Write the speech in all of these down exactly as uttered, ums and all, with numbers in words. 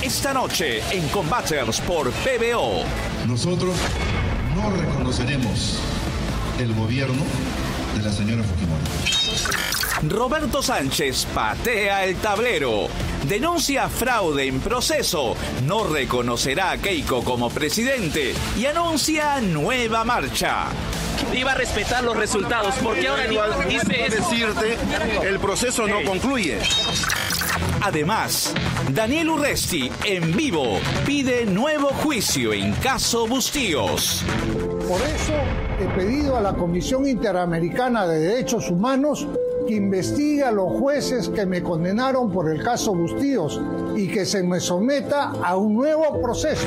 Esta noche en Combaters por P B O. Nosotros no reconoceremos el gobierno de la señora Fujimori. Roberto Sánchez patea el tablero. Denuncia fraude en proceso. No reconocerá a Keiko como presidente y anuncia nueva marcha. Iba a respetar los resultados, porque ahora dice eso. Decirte, el proceso no concluye. Además, Daniel Urresti, en vivo, pide nuevo juicio en caso Bustíos. Por eso he pedido a la Comisión Interamericana de Derechos Humanos que investigue a los jueces que me condenaron por el caso Bustíos y que se me someta a un nuevo proceso.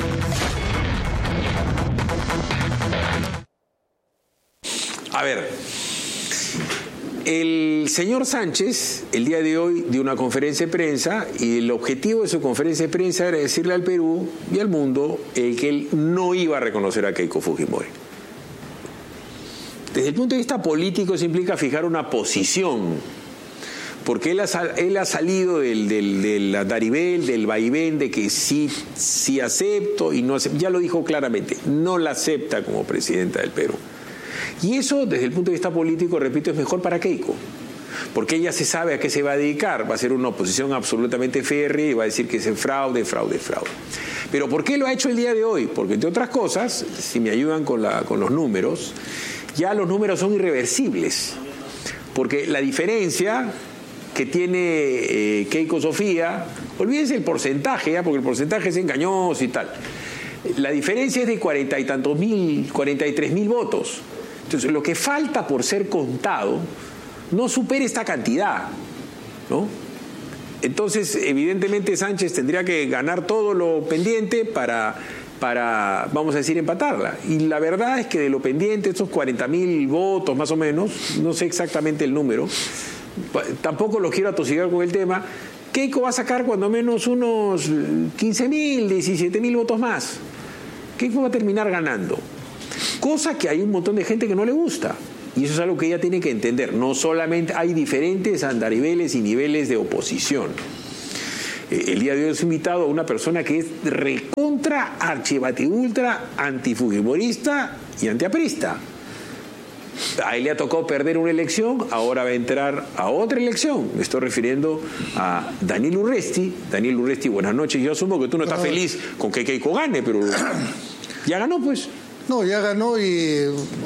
A ver, el señor Sánchez el día de hoy dio una conferencia de prensa y el objetivo de su conferencia de prensa era decirle al Perú y al mundo el que él no iba a reconocer a Keiko Fujimori. Desde el punto de vista político eso implica fijar una posición, porque él ha, él ha salido del, del, del andarivel, del vaivén de que sí, sí acepto y no acepto. Ya lo dijo claramente, no la acepta como presidenta del Perú. Y eso, desde el punto de vista político, repito, es mejor para Keiko, porque ella se sabe a qué se va a dedicar, va a ser una oposición absolutamente férrea y va a decir que es fraude, fraude, fraude. Pero ¿por qué lo ha hecho el día de hoy? Porque, entre otras cosas, si me ayudan con, la, con los números, ya los números son irreversibles, porque la diferencia que tiene eh, Keiko Sofía, olvídense el porcentaje, ¿ya? Porque el porcentaje es engañoso y tal, la diferencia es de cuarenta y tantos mil, cuarenta y tres mil votos. Entonces, lo que falta por ser contado no supera esta cantidad, ¿no? Entonces, evidentemente, Sánchez tendría que ganar todo lo pendiente para, para, vamos a decir, empatarla. Y la verdad es que de lo pendiente, estos cuarenta mil votos más o menos, no sé exactamente el número, tampoco lo quiero atosigar con el tema, Keiko va a sacar cuando menos unos quince mil, diecisiete mil votos más. Keiko va a terminar ganando. Cosa que hay un montón de gente que no le gusta. Y eso es algo que ella tiene que entender. No solamente hay diferentes andariveles y niveles de oposición. El día de hoy he invitado a una persona que es recontra, archibatidultra, antifujimorista y antiaprista. A él le ha tocado perder una elección, ahora va a entrar a otra elección. Me estoy refiriendo a Daniel Urresti. Daniel Urresti, buenas noches. Yo asumo que tú no estás feliz con que Keiko gane, pero ya ganó, pues. No, ya ganó y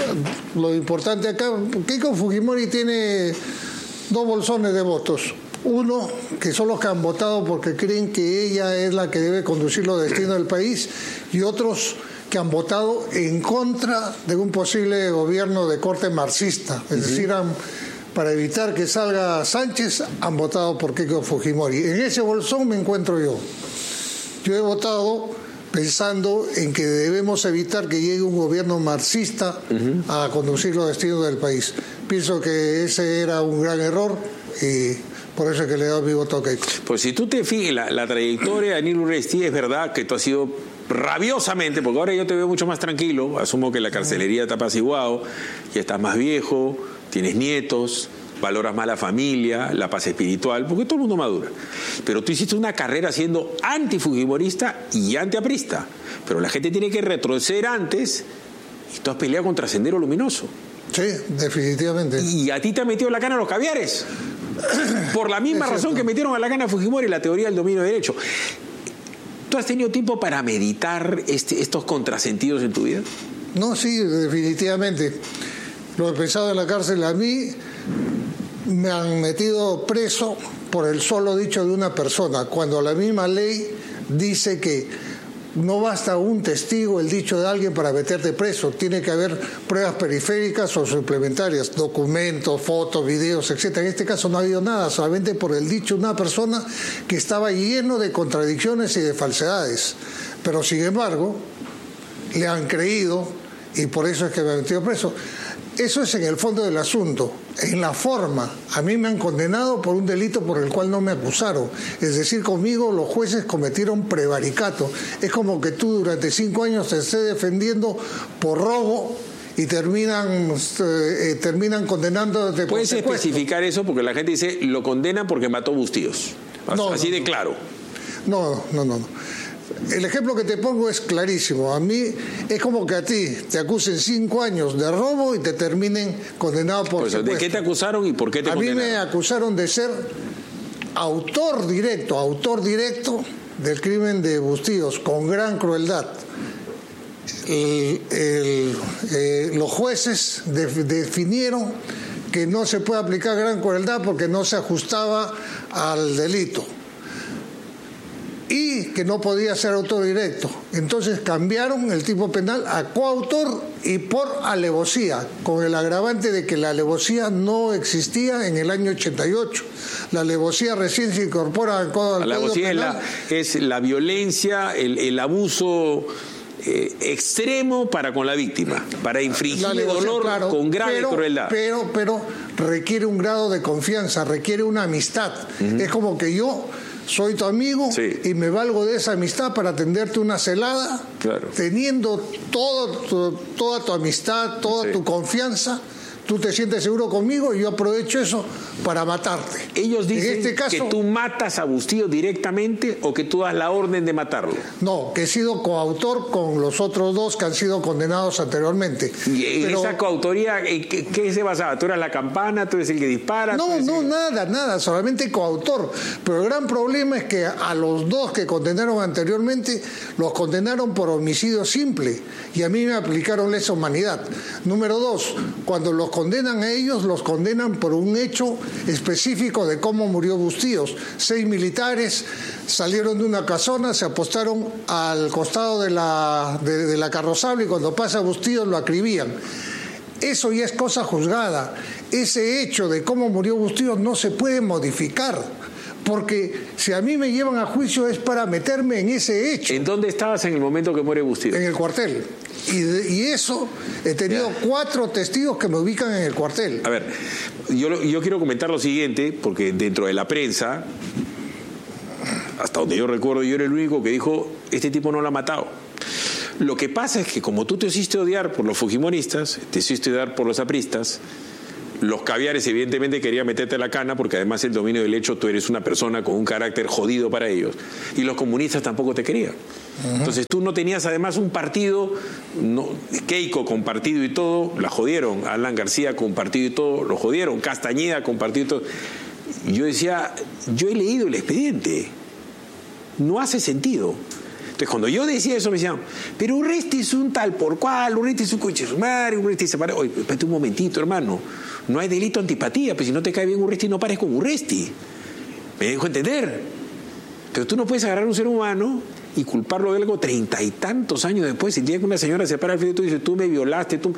lo importante acá, Keiko Fujimori tiene dos bolsones de votos. Uno, que son los que han votado porque creen que ella es la que debe conducir los destinos del país, y otros que han votado en contra de un posible gobierno de corte marxista. Es uh-huh. decir, han, para evitar que salga Sánchez, han votado por Keiko Fujimori. En ese bolsón me encuentro yo. Yo he votado pensando en que debemos evitar que llegue un gobierno marxista uh-huh. a conducir los destinos del país. Pienso que ese era un gran error y por eso es que le he dado mi voto a Keiko. Pues si tú te fijas, la, la trayectoria de Daniel Urresti, es verdad que tú has sido rabiosamente, porque ahora yo te veo mucho más tranquilo, asumo que la carcelería te ha apaciguado, ya estás más viejo, tienes nietos, valoras más la familia, la paz espiritual, porque todo el mundo madura. Pero tú hiciste una carrera siendo antifujimorista y antiaprista. Pero la gente tiene que retroceder antes y tú has peleado contra Sendero Luminoso. Sí, definitivamente. Y a ti te han metido la cana a los caviares. Por la misma razón que metieron a la cana a Fujimori la teoría del dominio de derecho. ¿Tú has tenido tiempo para meditar este, estos contrasentidos en tu vida? No, sí, definitivamente. Lo he pensado en la cárcel. A mí me han metido preso por el solo dicho de una persona, cuando la misma ley dice que no basta un testigo, el dicho de alguien, para meterte preso. Tiene que haber pruebas periféricas o suplementarias, documentos, fotos, videos, etcétera. En este caso no ha habido nada, solamente por el dicho de una persona que estaba lleno de contradicciones y de falsedades. Pero sin embargo, le han creído y por eso es que me han metido preso. Eso es en el fondo del asunto. En la forma, a mí me han condenado por un delito por el cual no me acusaron. Es decir, conmigo los jueces cometieron prevaricato. Es como que tú durante cinco años te estés defendiendo por robo y terminan eh, terminan condenándote por ¿Puedes secuestro? Especificar eso? Porque la gente dice, lo condenan porque mató Bustíos. No, Así no, de no. claro. No, no, no, no. El ejemplo que te pongo es clarísimo. A mí es como que a ti te acusen cinco años de robo y te terminen condenado por Pues, secuestro. ¿de qué te acusaron y por qué te A mí condenaron? me acusaron de ser autor directo, autor directo del crimen de Bustillos, con gran crueldad. El, el, eh, los jueces de, definieron que no se puede aplicar gran crueldad porque no se ajustaba al delito y que no podía ser autor directo. Entonces cambiaron el tipo penal a coautor y por alevosía, con el agravante de que la alevosía no existía en el año ochenta y ocho. La alevosía recién se incorpora al Código Penal. La alevosía es la, es la violencia, el, el abuso eh, extremo para con la víctima, para infligir dolor, claro, con grave pero, crueldad. Pero, pero requiere un grado de confianza, requiere una amistad. Uh-huh. Es como que yo soy tu amigo, sí, y me valgo de esa amistad para tenderte una celada, claro, teniendo todo tu, toda tu amistad, toda sí. tu confianza. Tú te sientes seguro conmigo y yo aprovecho eso para matarte. Ellos dicen en este caso, que tú matas a Bustillos directamente o que tú das la orden de matarlo. No, que he sido coautor con los otros dos que han sido condenados anteriormente. ¿Y en Pero, esa coautoría qué, qué se basaba? ¿Tú eras la campana? ¿Tú eres el que dispara? No, no, el... nada, nada, solamente coautor. Pero el gran problema es que a los dos que condenaron anteriormente los condenaron por homicidio simple y a mí me aplicaron lesa humanidad. Número dos, cuando los condenan a ellos, los condenan por un hecho específico de cómo murió Bustillos. Seis militares salieron de una casona, se apostaron al costado de la, de, de la carrozable y cuando pasa Bustillos lo acribían. Eso ya es cosa juzgada. Ese hecho de cómo murió Bustillos no se puede modificar, porque si a mí me llevan a juicio es para meterme en ese hecho. ¿En dónde estabas en el momento que muere Bustillos? En el cuartel. Y, de, y eso, he tenido yeah. cuatro testigos que me ubican en el cuartel. A ver, yo, yo quiero comentar lo siguiente, porque dentro de la prensa, hasta donde yo recuerdo, yo era el único que dijo, este tipo no lo ha matado. Lo que pasa es que como tú te hiciste odiar por los fujimoristas, te hiciste odiar por los apristas, los caviares evidentemente querían meterte la cana porque además el dominio del hecho tú eres una persona con un carácter jodido para ellos y los comunistas tampoco te querían. Uh-huh. Entonces tú no tenías además un partido, no, Keiko con partido y todo, la jodieron, Alan García con partido y todo, lo jodieron, Castañeda con partido y todo. Y yo decía, yo he leído el expediente, no hace sentido. Entonces cuando yo decía eso me decían, pero Urresti es un tal por cual, Urresti es un coche sumario, Urresti se para. Oye, espérate un momentito, hermano. No hay delito antipatía, pues si no te cae bien Urresti, no pares con Urresti. Me dejo entender. Pero tú no puedes agarrar a un ser humano y culparlo de algo treinta y tantos años después. El día que una señora se para al frente y tú dices, tú me violaste, tú...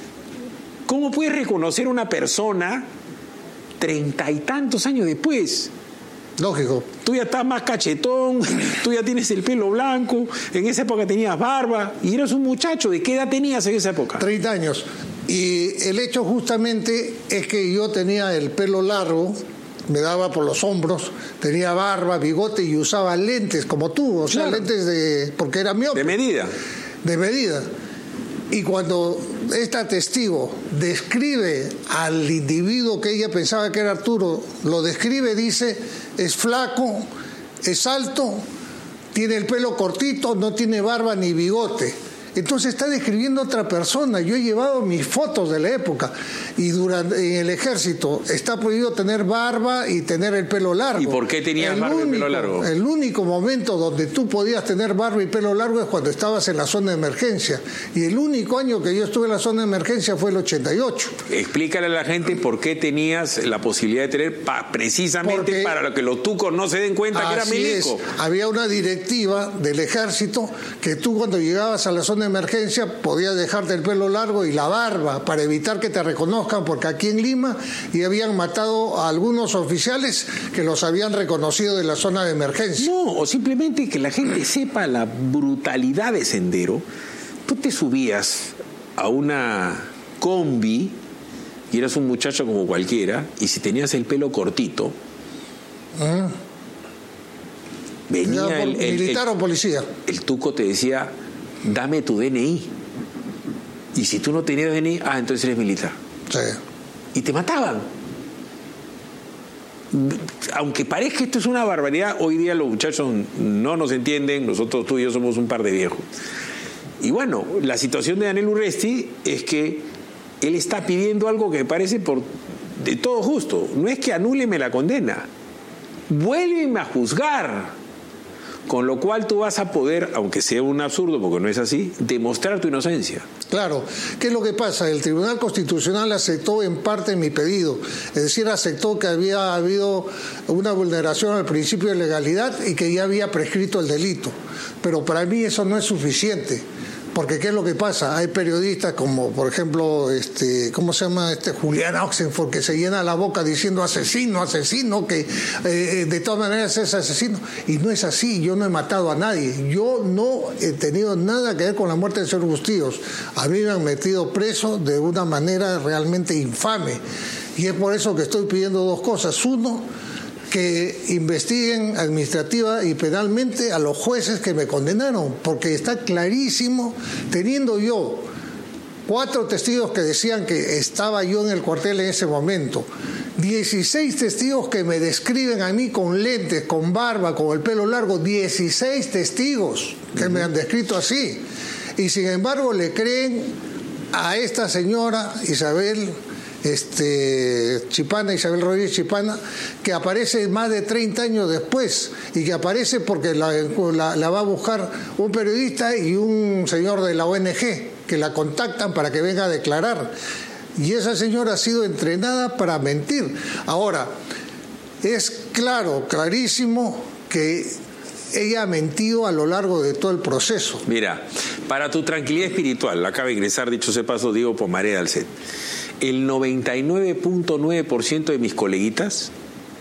¿Cómo puedes reconocer a una persona treinta y tantos años después? Lógico. Tú ya estás más cachetón, tú ya tienes el pelo blanco, en esa época tenías barba y eras un muchacho. ¿De qué edad tenías en esa época? treinta años. Y el hecho justamente es que yo tenía el pelo largo, me daba por los hombros, tenía barba, bigote y usaba lentes como tú, o sea, claro, lentes de... porque era miope. De medida. De medida. Y cuando esta testigo describe al individuo que ella pensaba que era Arturo, lo describe, dice, es flaco, es alto, tiene el pelo cortito, no tiene barba ni bigote. Entonces está describiendo a otra persona. Yo he llevado mis fotos de la época y durante en el ejército está prohibido tener barba y tener el pelo largo. ¿Y por qué tenías el barba único, y pelo largo? El único momento donde tú podías tener barba y pelo largo es cuando estabas en la zona de emergencia. Y el único año que yo estuve en la zona de emergencia fue el ochenta y ocho. Explícale a la gente por qué tenías la posibilidad de tener pa, precisamente Porque para lo que los tucos no se den cuenta que era milico. Es. Había una directiva del ejército que tú cuando llegabas a la zona de emergencia podías dejarte el pelo largo y la barba para evitar que te reconozcan, porque aquí en Lima ya habían matado a algunos oficiales que los habían reconocido de la zona de emergencia. No, o simplemente que la gente sepa la brutalidad de Sendero. Tú te subías a una combi y eras un muchacho como cualquiera, y si tenías el pelo cortito, ¿Ah? venía el, el, militar el, o policía. El tuco te decía, dame tu D N I. Y si tú no tenías D N I, ah, entonces eres militar. Sí. Y te mataban. aunque parezca que esto es una barbaridad, hoy día los muchachos no nos entienden, nosotros tú y yo somos un par de viejos. Y bueno, la situación de Daniel Urresti es que él está pidiendo algo que me parece por de todo justo. No es que anúleme la condena, vuélveme a juzgar. Con lo cual tú vas a poder, aunque sea un absurdo, porque no es así, demostrar tu inocencia. Claro. ¿Qué es lo que pasa? El Tribunal Constitucional aceptó en parte mi pedido. Es decir, aceptó que había habido una vulneración al principio de legalidad y que ya había prescrito el delito. Pero para mí eso no es suficiente. Porque ¿qué es lo que pasa? Hay periodistas como, por ejemplo, este, ¿cómo se llama? Este Julián Oxenford, que se llena la boca diciendo asesino, asesino, que eh, de todas maneras es asesino. Y no es así, yo no he matado a nadie. Yo no he tenido nada que ver con la muerte del señor Bustillos. A mí me han metido preso de una manera realmente infame. Y es por eso que estoy pidiendo dos cosas. Uno, que investiguen administrativa y penalmente a los jueces que me condenaron, porque está clarísimo, teniendo yo cuatro testigos que decían que estaba yo en el cuartel en ese momento, dieciséis testigos que me describen a mí con lentes, con barba, con el pelo largo, dieciséis testigos que uh-huh. me han descrito así, y sin embargo le creen a esta señora Isabel Este, Chipana, Isabel Rodríguez Chipana, que aparece más de treinta años después y que aparece porque la, la, la va a buscar un periodista y un señor de la O N G que la contactan para que venga a declarar, y esa señora ha sido entrenada para mentir. Ahora, es claro, clarísimo que ella ha mentido a lo largo de todo el proceso. Mira, para tu tranquilidad espiritual, acaba de ingresar, dicho sea paso, Diego Pomareda al set. El noventa y nueve punto nueve por ciento de mis coleguitas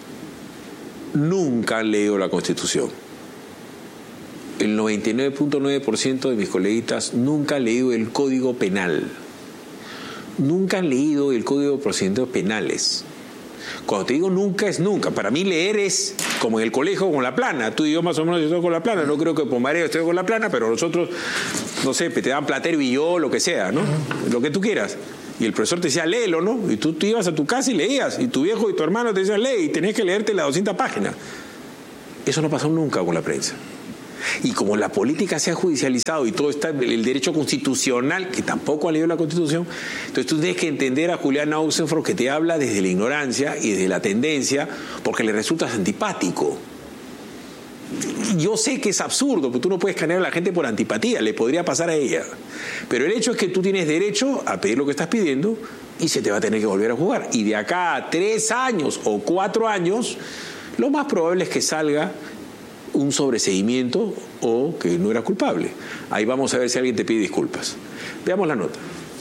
nunca han leído la Constitución. El noventa y nueve punto nueve por ciento de mis coleguitas nunca han leído el Código Penal. Nunca han leído el Código de Procedimientos Penales. Cuando te digo nunca, es nunca. Para mí leer es como en el colegio con la plana. Tú y yo más o menos estoy con la plana. No creo que Pomareda esté con la plana, pero nosotros, no sé, te dan Platero y yo, lo que sea, ¿no? Lo que tú quieras. Y el profesor te decía, léelo, ¿no? Y tú te ibas a tu casa y leías. Y tu viejo y tu hermano te decían, lee, y tenías que leerte las doscientas páginas. Eso no pasó nunca con la prensa. Y como la política se ha judicializado y todo está, el derecho constitucional, que tampoco ha leído la Constitución, entonces tú tienes que entender a Julián Oxenford, que te habla desde la ignorancia y desde la tendencia, porque le resultas antipático. Yo sé que es absurdo, porque tú no puedes escanear a la gente por antipatía, le podría pasar a ella. Pero el hecho es que tú tienes derecho a pedir lo que estás pidiendo y se te va a tener que volver a jugar. Y de acá a tres años o cuatro años, lo más probable es que salga un sobreseimiento o que no era culpable. Ahí vamos a ver si alguien te pide disculpas. Veamos la nota.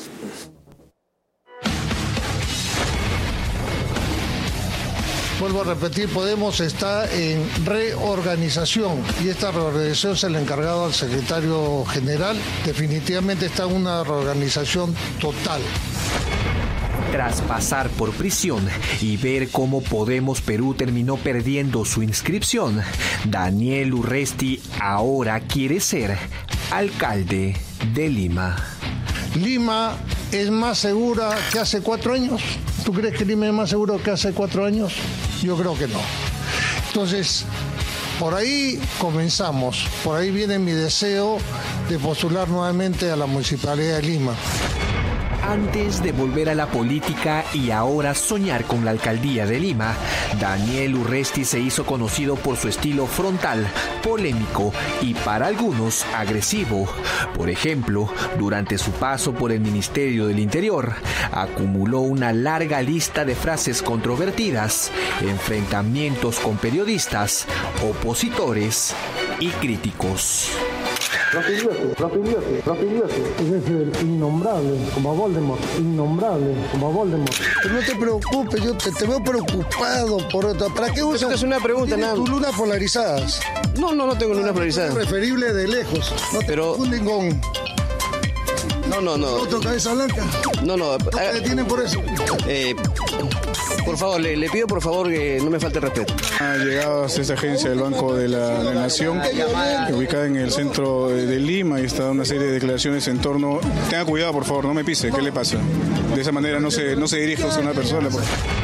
Vuelvo a repetir, Podemos está en reorganización y esta reorganización se le ha encargado al secretario general. Definitivamente está en una reorganización total. Tras pasar por prisión y ver cómo Podemos Perú terminó perdiendo su inscripción, Daniel Urresti ahora quiere ser alcalde de Lima. ¿Lima es más segura que hace cuatro años? ¿Tú crees que Lima es más seguro que hace cuatro años? Yo creo que no. Entonces, por ahí comenzamos. Por ahí viene mi deseo de postular nuevamente a la Municipalidad de Lima. Antes de volver a la política y ahora soñar con la alcaldía de Lima, Daniel Urresti se hizo conocido por su estilo frontal, polémico y para algunos agresivo. Por ejemplo, durante su paso por el Ministerio del Interior, acumuló una larga lista de frases controvertidas, enfrentamientos con periodistas, opositores y críticos. Rapidiote, rapidiote, rapidiote. Es decir, innombrable, como Voldemort, innombrable, como Voldemort. Pero no te preocupes, yo te, te veo preocupado por otra. ¿Para qué usas? Es una pregunta, nada. ¿Tus lunas polarizadas? No, no, no tengo lunas polarizadas. Es preferible de lejos. No te Pero... confunden con... No, no, no. ¿Otro cabeza blanca? No, no. ¿No te detienen por eso? Eh... Por favor, le, le pido por favor que no me falte respeto. Ha llegado a esta agencia del Banco de la, la Nación, ubicada en el centro de, de Lima, y está dando una serie de declaraciones en torno... Tenga cuidado, por favor, no me pise, ¿qué le pasa? De esa manera no se, no se dirige a una persona. Por...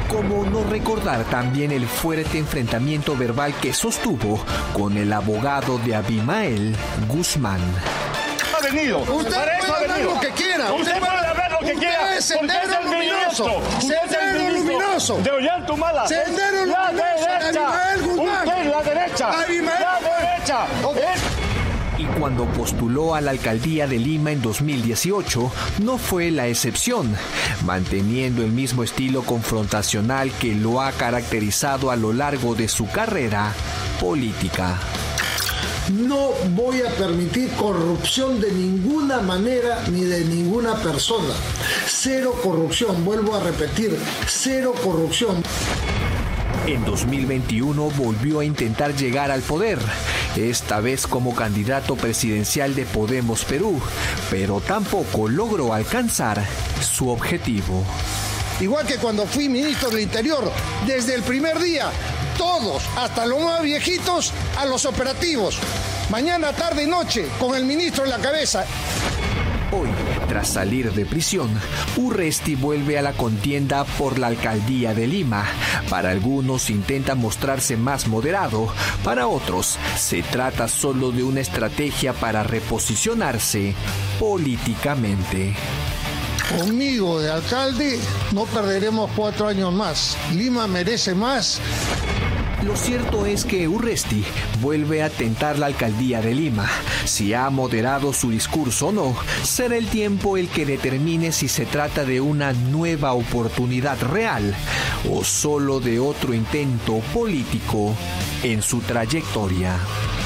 ¿Cómo no recordar también el fuerte enfrentamiento verbal que sostuvo con el abogado de Abimael Guzmán? Ha venido. Usted Para eso puede ha hablar venido. lo que quiera. Usted puede hablar lo que Usted quiera. es porque Sendero es el Luminoso. ministro. Usted es el Sendero ministro Luminoso. de Ollantumala. Sendero La Luminoso. derecha. Abimael Guzmán. Usted, la derecha. Abimael La Guzmán. derecha. Es Y cuando postuló a la alcaldía de Lima en dos mil dieciocho, no fue la excepción, manteniendo el mismo estilo confrontacional que lo ha caracterizado a lo largo de su carrera política. No voy a permitir corrupción de ninguna manera ni de ninguna persona. Cero corrupción, vuelvo a repetir, cero corrupción. En dos mil veintiuno volvió a intentar llegar al poder, esta vez como candidato presidencial de Podemos Perú, pero tampoco logró alcanzar su objetivo. Igual que cuando fui ministro del Interior, desde el primer día, todos, hasta los más viejitos, a los operativos. Mañana, tarde y noche, con el ministro en la cabeza. Hoy, tras salir de prisión, Urresti vuelve a la contienda por la alcaldía de Lima. Para algunos intenta mostrarse más moderado, para otros se trata solo de una estrategia para reposicionarse políticamente. Conmigo de alcalde no perderemos cuatro años más. Lima merece más. Lo cierto es que Urresti vuelve a tentar la alcaldía de Lima. Si ha moderado su discurso o no, será el tiempo el que determine si se trata de una nueva oportunidad real o solo de otro intento político en su trayectoria.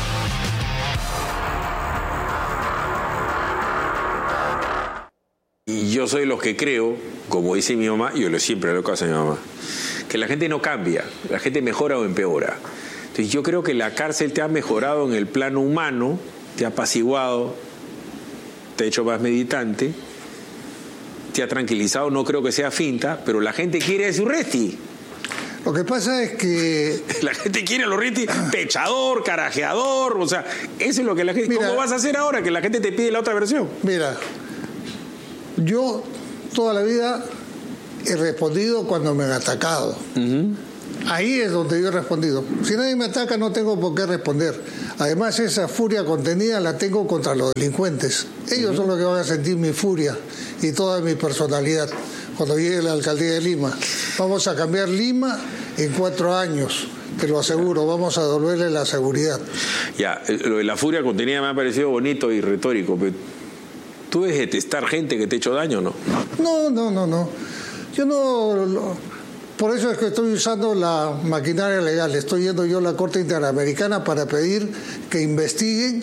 Y yo soy los que creo, como dice mi mamá, yo lo siempre lo que hace mi mamá, que la gente no cambia, la gente mejora o empeora. Entonces yo creo que la cárcel te ha mejorado en el plano humano, te ha apaciguado, te ha hecho más meditante, te ha tranquilizado, no creo que sea finta, pero la gente quiere a Urresti. Lo que pasa es que... La gente quiere a Urresti pechador, carajeador, o sea, eso es lo que la gente... Mira, ¿cómo vas a hacer ahora que la gente te pide la otra versión? Mira, yo toda la vida he respondido cuando me han atacado. Uh-huh. Ahí es donde yo he respondido. Si nadie me ataca no tengo por qué responder. Además esa furia contenida la tengo contra los delincuentes. Ellos uh-huh. son los que van a sentir mi furia y toda mi personalidad cuando llegue a la alcaldía de Lima. Vamos a cambiar Lima en cuatro años. Te lo aseguro, vamos a devolverle la seguridad. Ya, lo de la furia contenida me ha parecido bonito y retórico, pero ¿tú debes detestar gente que te ha hecho daño o no? No, no, no, no. Yo no... no por eso es que estoy usando la maquinaria legal. Estoy yendo yo a la Corte Interamericana para pedir que investiguen.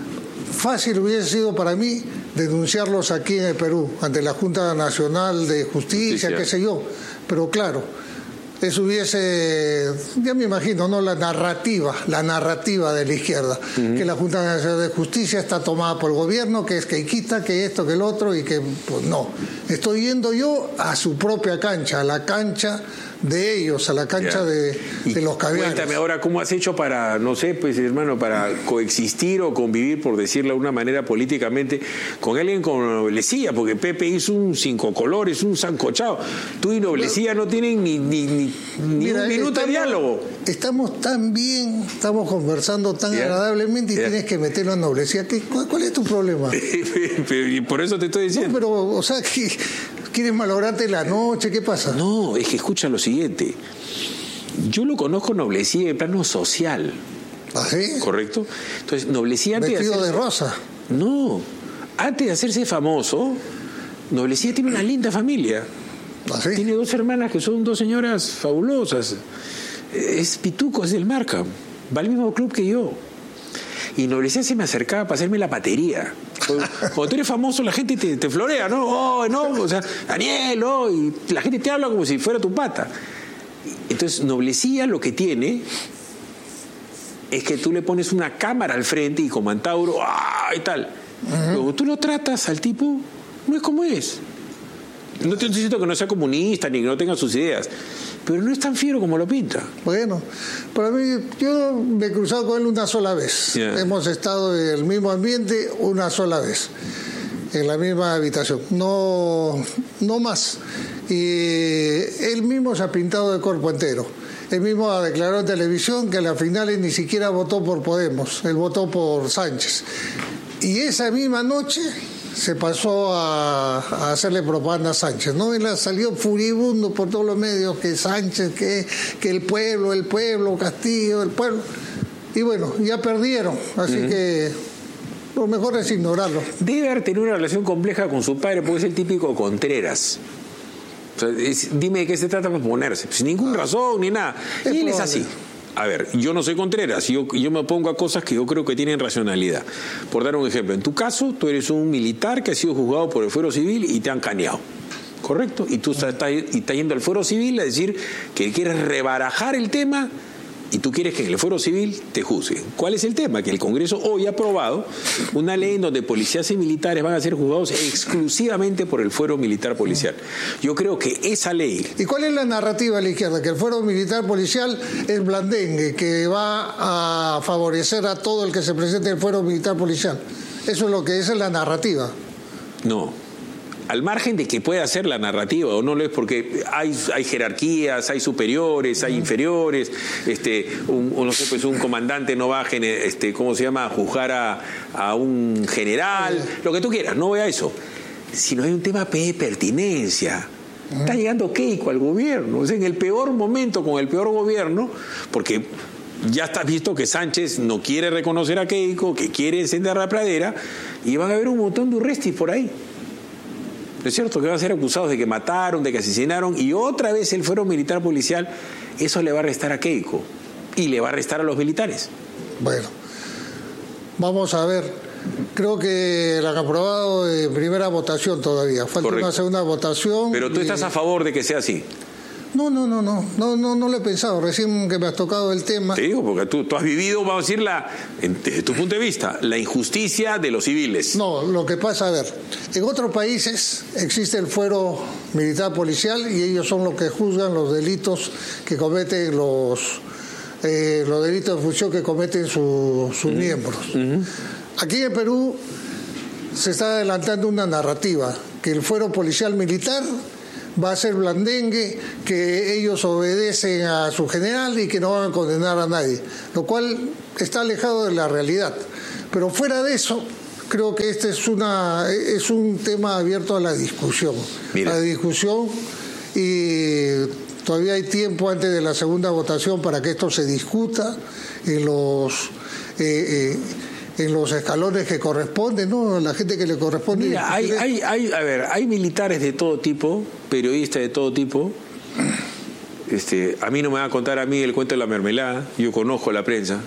Fácil hubiese sido para mí denunciarlos aquí en el Perú, ante la Junta Nacional de Justicia, Justicia. qué sé yo. Pero claro, eso hubiese, ya me imagino, ¿no? La narrativa, la narrativa de la izquierda, uh-huh. que la Junta Nacional de Justicia está tomada por el gobierno, que es que quita, que esto, que el otro, y que, pues no. Estoy yendo yo a su propia cancha, a la cancha de ellos, a la cancha yeah. de, de los caviares. Cuéntame ahora, ¿cómo has hecho para, no sé, pues hermano, para coexistir o convivir, por decirlo de una manera políticamente, con alguien con Noblecía? Porque Pepe hizo un cinco colores, un sancochado. Tú y Noblecía no, no tienen ni, ni, ni, mira, ni un minuto estamos, de diálogo. Estamos tan bien, estamos conversando tan yeah. agradablemente y yeah. tienes que meterlo a Noblecía. ¿Qué, cuál, ¿Cuál es tu problema? Y por eso te estoy diciendo. No, pero, o sea, que ¿quieres malograrte la noche? ¿Qué pasa? No, es que escucha lo siguiente. Yo lo conozco Noblecía en plano social. ¿Ah, sí? ¿Correcto? Entonces, Noblecía antes Vestido de, hacerse, de rosa. No. Antes de hacerse famoso, Noblecía tiene una linda familia. ¿Ah, sí? Tiene dos hermanas que son dos señoras fabulosas. Es pituco, es del Marca. Va al mismo club que yo. Y Noblecía se me acercaba para hacerme la patería. Cuando tú eres famoso, la gente te, te florea, ¿no? Oh, no, o sea, Daniel, oh, y la gente te habla como si fuera tu pata. Entonces, Noblecía lo que tiene es que tú le pones una cámara al frente y como Antauro, ¡ah! Y tal. Uh-huh. Luego tú lo tratas al tipo, no es como es. No te estoy diciendo que no sea comunista ni que no tenga sus ideas, pero no es tan fiero como lo pinta. Bueno, para mí, yo me he cruzado con él una sola vez. Yeah. Hemos estado en el mismo ambiente una sola vez. en la misma habitación, no, no más. Y él mismo se ha pintado de cuerpo entero. Él mismo ha declarado en televisión que a las finales ni siquiera votó por Podemos, él votó por Sánchez. Y esa misma noche se pasó a, a hacerle propaganda a Sánchez, ¿no? Él ha salido furibundo por todos los medios, que Sánchez, que, que el pueblo, el pueblo, Castillo, el pueblo. Y bueno, ya perdieron, así uh-huh. que lo mejor es ignorarlo. Debe haber tenido una relación compleja con su padre, porque es el típico Contreras. O sea, es, dime de qué se trata para ponerse. Sin ninguna razón ni nada. Es y él probable. es así. A ver, yo no soy Contreras, yo, yo me opongo a cosas que yo creo que tienen racionalidad. Por dar un ejemplo, en tu caso, tú eres un militar que ha sido juzgado por el fuero civil y te han caneado. ¿Correcto? Y tú estás, estás, estás yendo al fuero civil a decir que quieres rebarajar el tema y tú quieres que en el fuero civil te juzguen. ¿Cuál es el tema? Que el Congreso hoy ha aprobado una ley en donde policías y militares van a ser juzgados exclusivamente por el fuero militar policial. Yo creo que esa ley... ¿Y cuál es la narrativa de la izquierda? Que el fuero militar policial es blandengue, que va a favorecer a todo el que se presente en el fuero militar policial. Eso es lo que esa es la narrativa. No. Al margen de que pueda ser la narrativa o no lo es, porque hay, hay jerarquías, hay superiores, hay inferiores, este, un, no sé, pues un comandante no va a, este, ¿cómo se llama?, a juzgar a, a un general, lo que tú quieras, no voy a eso. Sino hay un tema de pertinencia. Está llegando Keiko al gobierno, o sea, en el peor momento, con el peor gobierno, porque ya está visto que Sánchez no quiere reconocer a Keiko, que quiere encender la pradera, y van a haber un montón de urrestis por ahí. ¿No es cierto? Que van a ser acusados de que mataron, de que asesinaron, y otra vez el fuero militar policial. Eso le va a restar a Keiko y le va a restar a los militares. Bueno, vamos a ver. Creo que la han aprobado en primera votación todavía. Falta Correcto. Una segunda votación. Pero tú estás a favor de que sea así. No, no, no, no, no, no, no lo he pensado. Recién que me has tocado el tema. Te digo, porque tú, tú has vivido, vamos a decir, la, desde tu punto de vista, la injusticia de los civiles. No, lo que pasa, a ver, en otros países existe el fuero militar policial y ellos son los que juzgan los delitos que cometen los, eh, los delitos de función que cometen su, sus uh-huh. miembros. Uh-huh. Aquí en Perú se está adelantando una narrativa que el fuero policial militar va a ser blandengue, que ellos obedecen a su general y que no van a condenar a nadie, lo cual está alejado de la realidad. Pero fuera de eso, creo que este es una es un tema abierto a la discusión. Mira. A la discusión, y todavía hay tiempo antes de la segunda votación para que esto se discuta en los... Eh, eh, en los escalones que corresponden, ¿no? La gente que le corresponde. Mira, hay, hay, hay, a ver, hay militares de todo tipo, periodistas de todo tipo. Este, a mí no me va a contar a mí el cuento de la mermelada. Yo conozco la prensa.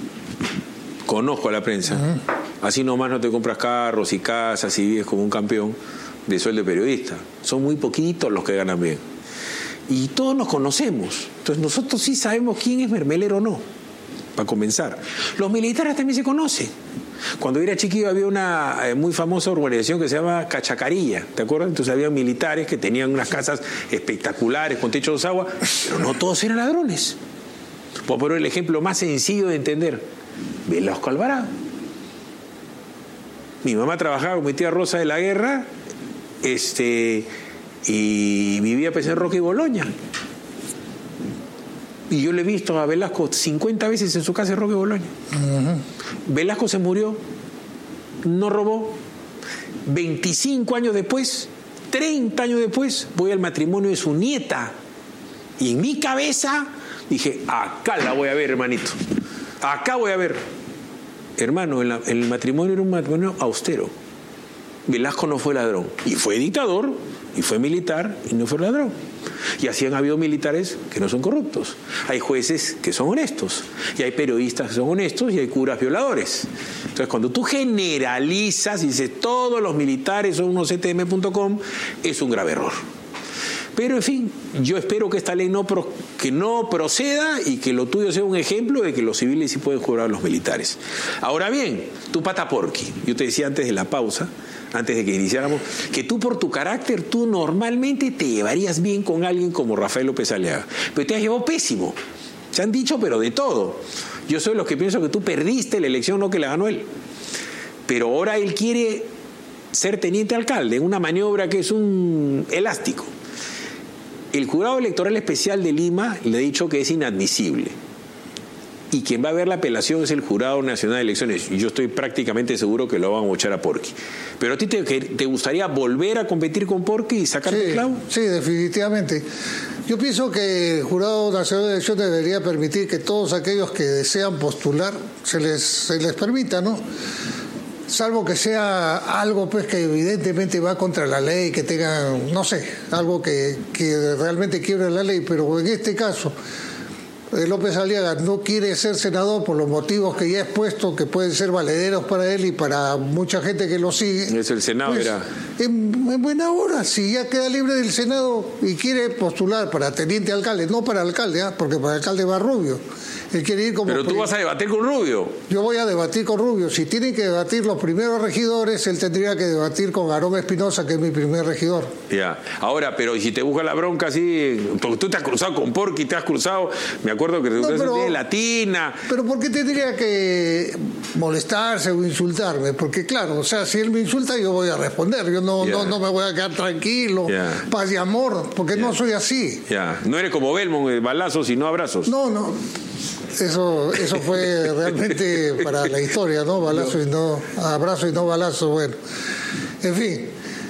Conozco a la prensa. Uh-huh. Así nomás no te compras carros y casas y vives como un campeón de sueldo de periodista. Son muy poquitos los que ganan bien. Y todos nos conocemos. Entonces nosotros sí sabemos quién es mermelero o no. Para comenzar. Los militares también se conocen. Cuando yo era chiquillo había una eh, muy famosa urbanización que se llama Cachacarilla, ¿te acuerdas? Entonces había militares que tenían unas casas espectaculares con techos de agua, pero no todos eran ladrones. Voy a poner el ejemplo más sencillo de entender. Velasco Alvarado. Mi mamá trabajaba con mi tía Rosa de la Guerra, este, y vivía pues, en Roque y Boloña. Y yo le he visto a Velasco cincuenta veces en su casa de Roque Boloña. Uh-huh. Velasco se murió, no robó. veinticinco años después, treinta años después, voy al matrimonio de su nieta. Y en mi cabeza dije, acá la voy a ver, hermanito. Acá voy a ver. Hermano, el, el matrimonio era un matrimonio austero. Velasco no fue ladrón. Y fue dictador, y fue militar, y no fue ladrón. Y así han habido militares que no son corruptos. Hay jueces que son honestos. Y hay periodistas que son honestos y hay curas violadores. Entonces, cuando tú generalizas y dices todos los militares son unos C T M punto com, es un grave error. Pero, en fin, yo espero que esta ley no, pro, que no proceda y que lo tuyo sea un ejemplo de que los civiles sí pueden jurar a los militares. Ahora bien, tu pata porqui. Yo te decía antes de la pausa, antes de que iniciáramos, que tú por tu carácter, tú normalmente te llevarías bien con alguien como Rafael López Aliaga. Pero te has llevado pésimo. Se han dicho, pero de todo. Yo soy de los que pienso que tú perdiste la elección, no que la ganó él. Pero ahora él quiere ser teniente alcalde, en una maniobra que es un elástico. El Jurado Electoral Especial de Lima le ha dicho que es inadmisible. Y quien va a ver la apelación es el Jurado Nacional de Elecciones. Y yo estoy prácticamente seguro que lo van a bochar a Porky. Pero a ti te, te gustaría volver a competir con Porky y sacar sí, tu clavo. Sí, definitivamente. Yo pienso que el Jurado Nacional de Elecciones debería permitir que todos aquellos que desean postular se les, se les permita, ¿no? Salvo que sea algo pues que evidentemente va contra la ley, que tengan, no sé, algo que, que realmente quiebre la ley, pero en este caso López Aliaga no quiere ser senador por los motivos que ya he expuesto, que pueden ser valederos para él y para mucha gente que lo sigue. Es el Senado, pues, era. En, en buena hora, si ya queda libre del Senado y quiere postular para teniente alcalde, no para alcalde, ¿eh? Porque para alcalde va Rubio. Él quiere ir como Pero tú vas a debatir con Rubio. Yo voy a debatir con Rubio. Si tienen que debatir los primeros regidores, él tendría que debatir con Aroma Espinosa, que es mi primer regidor. Ya. Ahora, pero ¿y si te busca la bronca así? Porque tú te has cruzado con Porky, te has cruzado, me acuerdo que te cruzaste no, de Latina. Pero ¿por qué tendría que molestarse o insultarme? Porque claro, o sea, si él me insulta yo voy a responder. Yo no, yeah. no, no me voy a quedar tranquilo, yeah. paz y amor, porque yeah. no soy así. Ya. No eres como Belmont, balazos y no abrazos. No, no. Eso eso fue realmente para la historia, ¿no? Balazo no. y no abrazo y no balazo, bueno. En fin,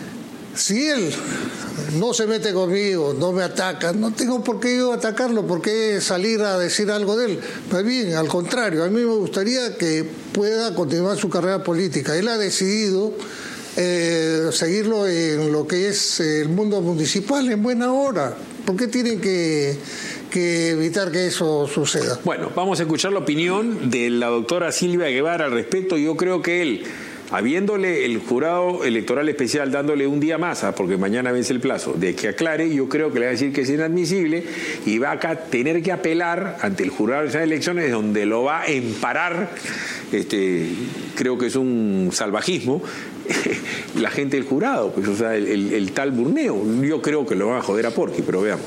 si él no se mete conmigo, no me ataca, no tengo por qué yo atacarlo, por qué salir a decir algo de él. Más bien, al contrario, a mí me gustaría que pueda continuar su carrera política. Él ha decidido eh, seguirlo en lo que es el mundo municipal en buena hora. ¿Por qué tienen que... que evitar que eso suceda? Bueno, vamos a escuchar la opinión de la doctora Silvia Guevara al respecto. Yo creo que él, habiéndole el Jurado Electoral Especial dándole un día más, porque mañana vence el plazo, de que aclare, yo creo que le va a decir que es inadmisible y va a tener que apelar ante el Jurado de Elecciones, donde lo va a emparar, este, creo que es un salvajismo, la gente del jurado, pues, o sea, el, el, el tal Burneo. Yo creo que lo van a joder a Porky, pero veamos.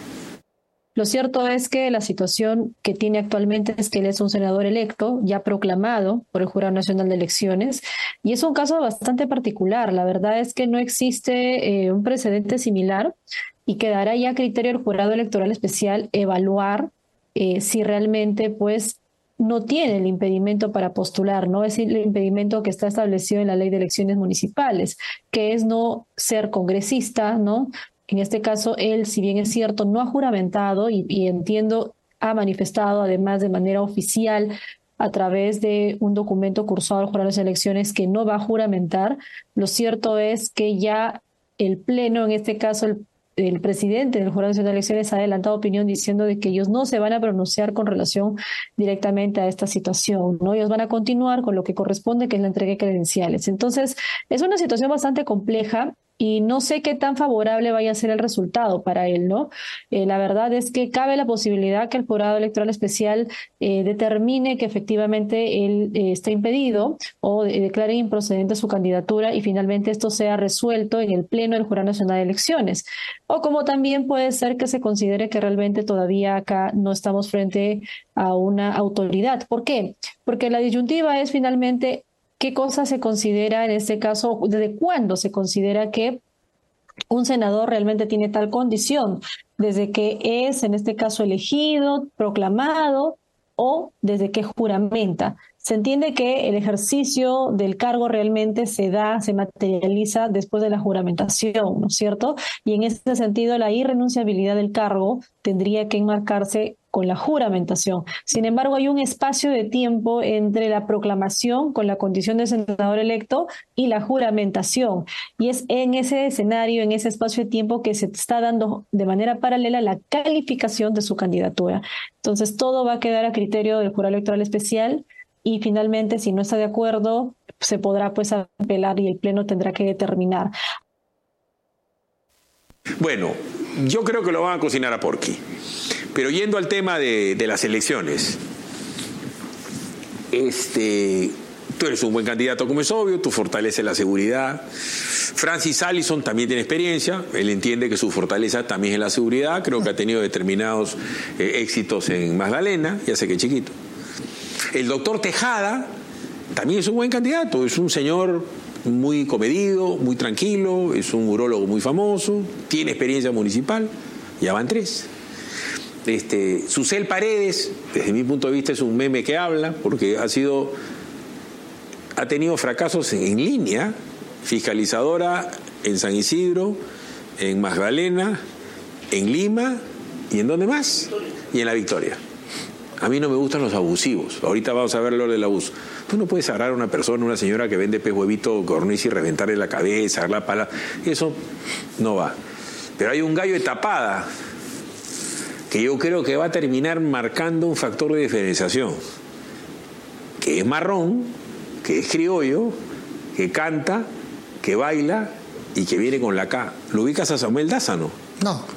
Lo cierto es que la situación que tiene actualmente es que él es un senador electo, ya proclamado por el Jurado Nacional de Elecciones, y es un caso bastante particular. La verdad es que no existe eh, un precedente similar y quedará ya a criterio del Jurado Electoral Especial evaluar eh, si realmente pues no tiene el impedimento para postular, ¿no? Es el impedimento que está establecido en la Ley de Elecciones Municipales, que es no ser congresista, ¿no? En este caso, él, si bien es cierto, no ha juramentado y, y entiendo, ha manifestado además de manera oficial a través de un documento cursado al Jurado de Elecciones que no va a juramentar. Lo cierto es que ya el Pleno, en este caso el, el presidente del Jurado Nacional de Elecciones, ha adelantado opinión diciendo de que ellos no se van a pronunciar con relación directamente a esta situación, ¿no? Ellos van a continuar con lo que corresponde, que es la entrega de credenciales. Entonces, es una situación bastante compleja. Y no sé qué tan favorable vaya a ser el resultado para él, ¿no? Eh, la verdad es que cabe la posibilidad que el Jurado Electoral Especial eh, determine que efectivamente él eh, está impedido o de, declare improcedente su candidatura y finalmente esto sea resuelto en el Pleno del Jurado Nacional de Elecciones. O como también puede ser que se considere que realmente todavía acá no estamos frente a una autoridad. ¿Por qué? Porque la disyuntiva es finalmente... ¿Qué cosa se considera en este caso? ¿Desde cuándo se considera que un senador realmente tiene tal condición? ¿Desde que es, en este caso, elegido, proclamado o desde que juramenta? Se entiende que el ejercicio del cargo realmente se da, se materializa después de la juramentación, ¿no es cierto? Y en ese sentido, la irrenunciabilidad del cargo tendría que enmarcarse con la juramentación. Sin embargo, hay un espacio de tiempo entre la proclamación con la condición de senador electo y la juramentación. Y es en ese escenario, en ese espacio de tiempo que se está dando de manera paralela la calificación de su candidatura. Entonces, todo va a quedar a criterio del Jurado Electoral Especial y finalmente, si no está de acuerdo, se podrá pues apelar y el Pleno tendrá que determinar. Bueno, yo creo que lo van a cocinar a Porky. Pero yendo al tema de, de las elecciones, este, tú eres un buen candidato, como es obvio, tú fortaleces la seguridad. Francis Allison también tiene experiencia, él entiende que su fortaleza también es la seguridad, creo que ha tenido determinados eh, éxitos en Magdalena, ya sé que es chiquito. El doctor Tejada también es un buen candidato, es un señor muy comedido, muy tranquilo, es un urólogo muy famoso, tiene experiencia municipal, ya van tres. Este, Susel Paredes, desde mi punto de vista es un meme que habla, porque ha sido, ha tenido fracasos en, en línea, fiscalizadora en San Isidro, en Magdalena, en Lima, ¿y en dónde más? Y en La Victoria. A mí no me gustan los abusivos. Ahorita vamos a ver lo del abuso. Tú no puedes agarrar a una persona, una señora que vende pez huevito corniz y reventarle la cabeza, la pala. Eso no va. Pero hay un gallo de tapada que yo creo que va a terminar marcando un factor de diferenciación. Que es marrón, que es criollo, que canta, que baila y que viene con la K. ¿Lo ubicas a Samuel Daza, no? No.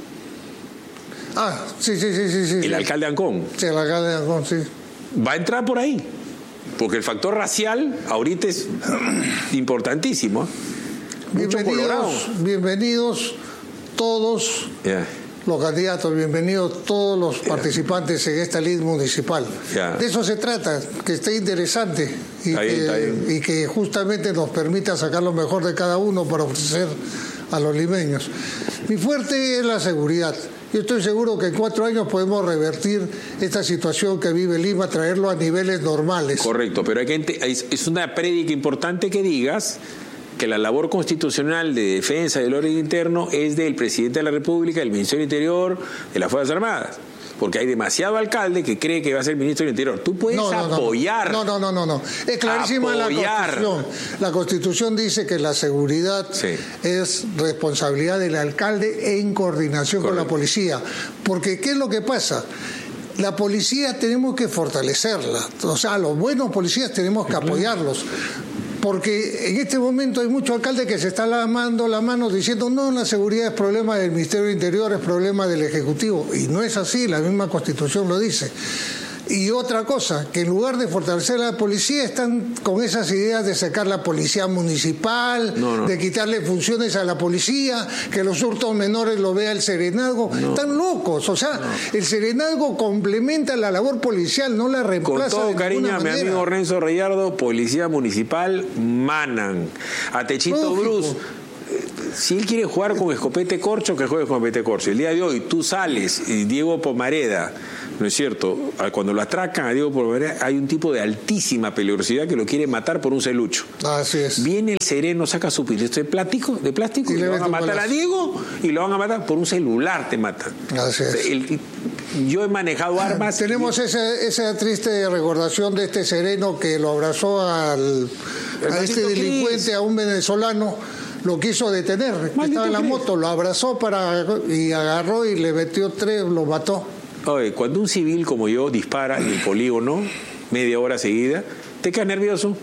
Ah, sí, sí, sí, sí. sí el sí. alcalde de Ancón. Sí, el alcalde de Ancón, sí. Va a entrar por ahí. Porque el factor racial ahorita es importantísimo. Mucho colorado. Bienvenidos, bienvenidos todos yeah. los candidatos, bienvenidos todos los yeah. participantes en esta lid municipal. Yeah. De eso se trata, que esté interesante y, está que, bien, está bien. y que justamente nos permita sacar lo mejor de cada uno para ofrecer a los limeños. Mi fuerte es la seguridad. Yo estoy seguro que en cuatro años podemos revertir esta situación que vive Lima, traerlo a niveles normales. Correcto, pero hay que, es una prédica importante que digas que la labor constitucional de defensa del orden interno es del presidente de la República, del Ministerio del Interior, de las Fuerzas Armadas. Porque hay demasiado alcalde que cree que va a ser el ministro del Interior. Tú puedes no, no, apoyar. No, no, no, no, no. Es clarísima apoyar. la Constitución. La Constitución dice que la seguridad sí. es responsabilidad del alcalde en coordinación Correcto. con la policía. Porque, ¿qué es lo que pasa? La policía tenemos que fortalecerla. O sea, los buenos policías tenemos que apoyarlos. Porque en este momento hay muchos alcaldes que se están lavando la mano diciendo no, la seguridad es problema del Ministerio del Interior, es problema del Ejecutivo. Y no es así, la misma Constitución lo dice. Y otra cosa, que en lugar de fortalecer a la policía están con esas ideas de sacar la policía municipal, no, no. de quitarle funciones a la policía, que los hurtos menores lo vea el serenazgo. No. Están locos, o sea, no. el serenazgo complementa la labor policial, no la reemplaza. Con todo de cariño a mi manera. amigo Renzo Reyardo, policía municipal, manan. A Techito Lógico. Bruce. Si él quiere jugar con escopete corcho, que juegue con escopete corcho. El día de hoy tú sales y Diego Pomareda, ¿no es cierto? Cuando lo atracan a Diego Pomareda hay un tipo de altísima peligrosidad que lo quiere matar por un celucho. Así es. Viene el sereno, saca su pistola de plástico, de plástico y, y le van a matar a Diego y lo van a matar por un celular, te matan. Así es. El, yo he manejado armas. Tenemos y... esa, esa triste recordación de este sereno que lo abrazó al, a este delincuente, Cris. a un venezolano. Lo quiso detener, Maldito estaba en la moto, lo abrazó para y agarró y le metió tres, lo mató. Oye, cuando un civil como yo dispara en el polígono media hora seguida, te quedas nervioso,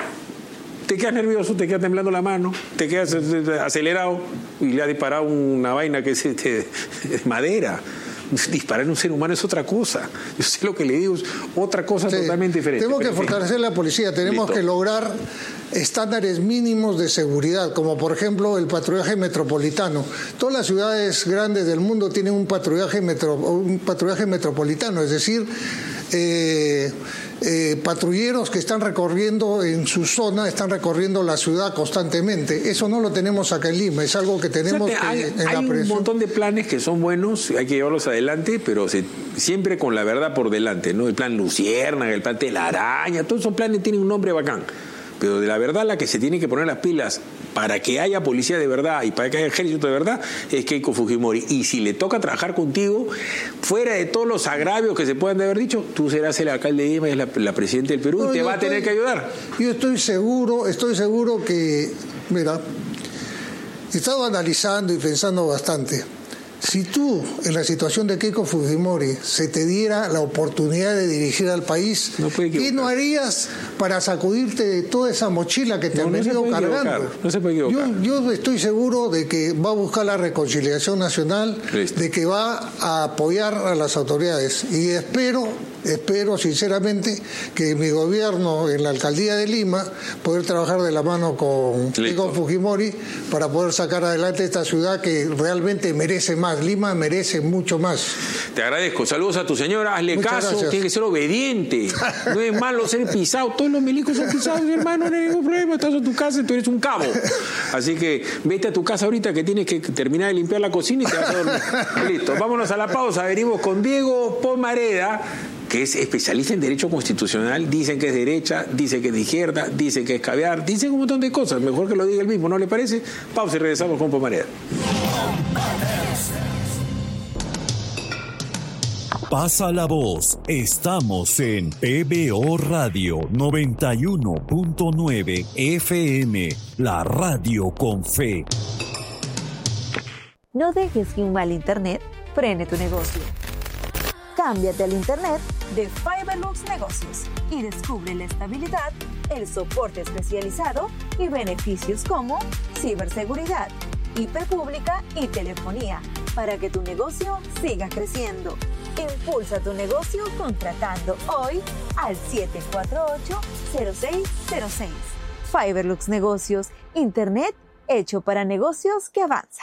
te quedas nervioso, te quedas temblando la mano, te quedas acelerado y le ha disparado una vaina que es de madera. Disparar en un ser humano es otra cosa. Yo sé lo que le digo, es otra cosa sí, totalmente diferente. Tenemos que fortalecer la policía, tenemos Listo. que lograr estándares mínimos de seguridad, como por ejemplo el patrullaje metropolitano. Todas las ciudades grandes del mundo tienen un patrullaje, metro, un patrullaje metropolitano, es decir, eh, eh, patrulleros que están recorriendo en su zona, están recorriendo la ciudad constantemente. Eso no lo tenemos acá en Lima, es algo que tenemos o sea, hay, que, en hay la un presión. montón de planes que son buenos, hay que llevarlos adelante, pero se, siempre con la verdad por delante, ¿no? El plan Luciérnaga, el plan Telaraña, todos esos planes tienen un nombre bacán. Pero de la verdad la que se tiene que poner las pilas para que haya policía de verdad y para que haya ejército de verdad es Keiko Fujimori. Y si le toca trabajar contigo, fuera de todos los agravios que se puedan haber dicho, tú serás el alcalde de Lima, es la, la presidenta del Perú no, y te va estoy, a tener que ayudar. Yo estoy seguro, estoy seguro que, mira, he estado analizando y pensando bastante. Si tú, en la situación de Keiko Fujimori, se te diera la oportunidad de dirigir al país, no ¿qué no harías para sacudirte de toda esa mochila que te no, han venido no cargando? No se puede equivocar. Yo, yo estoy seguro de que va a buscar la reconciliación nacional, Listo. de que va a apoyar a las autoridades y espero espero sinceramente que mi gobierno en la alcaldía de Lima poder trabajar de la mano con Keiko Fujimori para poder sacar adelante esta ciudad que realmente merece más. Lima merece mucho más. Te agradezco. Saludos a tu señora. Hazle Muchas caso. gracias. Tiene que ser obediente. No es malo ser pisado. Todos los milicos son pisados, hermano. No hay ningún problema. Estás en tu casa y tú eres un cabo. Así que vete a tu casa ahorita que tienes que terminar de limpiar la cocina y te vas a dormir. Listo. Vámonos a la pausa. Venimos con Diego Pomareda, que es especialista en Derecho Constitucional. Dicen que es derecha, dice que es de izquierda, dice que es caviar, dicen un montón de cosas. Mejor que lo diga él mismo, ¿no le parece? Pausa y regresamos con Pomareda. Pasa la voz. Estamos en P B O Radio noventa y uno punto nueve F M, la radio con fe. No dejes que un mal internet frene tu negocio. Cámbiate al internet de Fiberlux Negocios y descubre la estabilidad, el soporte especializado y beneficios como ciberseguridad, hiperpública y telefonía para que tu negocio siga creciendo. Impulsa tu negocio contratando hoy al siete cuatro ocho, cero seis cero seis. Fiberlux Negocios, internet hecho para negocios que avanzan.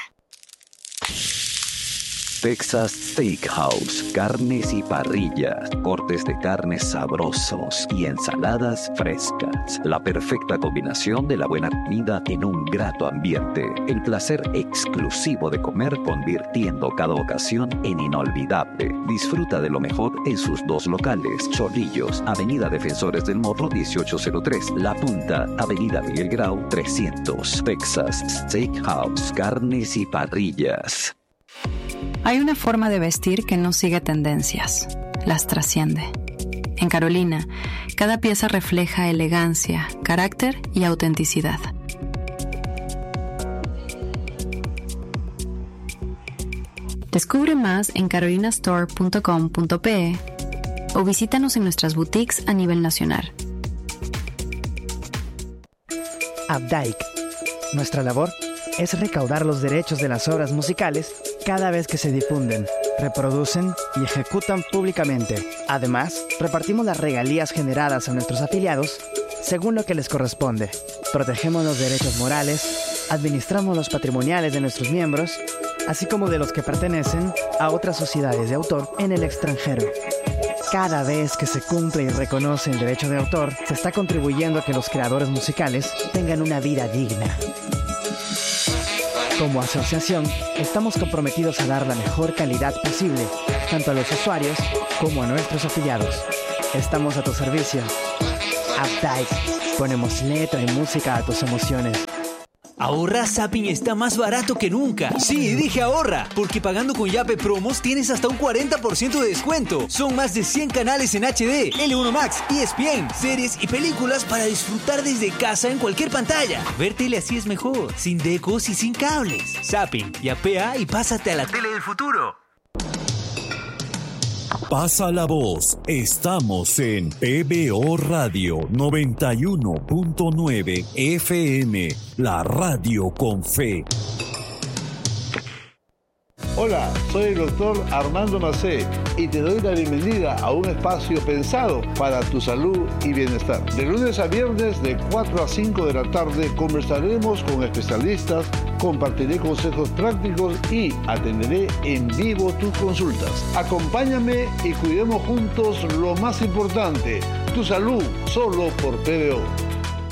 Texas Steakhouse, carnes y parrillas, cortes de carnes sabrosos y ensaladas frescas. La perfecta combinación de la buena comida en un grato ambiente. El placer exclusivo de comer convirtiendo cada ocasión en inolvidable. Disfruta de lo mejor en sus dos locales. Chorrillos, Avenida Defensores del Morro dieciocho cero tres. La Punta, Avenida Miguel Grau trescientos. Texas Steakhouse, carnes y parrillas. Hay una forma de vestir que no sigue tendencias, las trasciende. En Carolina, cada pieza refleja elegancia, carácter y autenticidad. Descubre más en carolina store punto com punto pe o visítanos en nuestras boutiques a nivel nacional. Updike. Nuestra labor es recaudar los derechos de las obras musicales cada vez que se difunden, reproducen y ejecutan públicamente. Además, repartimos las regalías generadas a nuestros afiliados según lo que les corresponde. Protegemos los derechos morales, administramos los patrimoniales de nuestros miembros, así como de los que pertenecen a otras sociedades de autor en el extranjero. Cada vez que se cumple y reconoce el derecho de autor, se está contribuyendo a que los creadores musicales tengan una vida digna. Como asociación, estamos comprometidos a dar la mejor calidad posible, tanto a los usuarios como a nuestros afiliados. Estamos a tu servicio. Updike. Ponemos letra y música a tus emociones. Ahorra Zapping está más barato que nunca. Sí, dije ahorra, porque pagando con Yape Promos tienes hasta un cuarenta por ciento de descuento. Son más de cien canales en H D, L uno Max, E S P N, series y películas para disfrutar desde casa en cualquier pantalla. Ver tele así es mejor, sin decos y sin cables. Zapping, yapea y pásate a la tele del futuro. Pasa la voz. Estamos en P B O Radio noventa y uno punto nueve F M, la radio con fe. Hola, soy el doctor Armando Macé y te doy la bienvenida a un espacio pensado para tu salud y bienestar. De lunes a viernes de cuatro a cinco de la tarde conversaremos con especialistas, compartiré consejos prácticos y atenderé en vivo tus consultas. Acompáñame y cuidemos juntos lo más importante, tu salud, solo por P B O.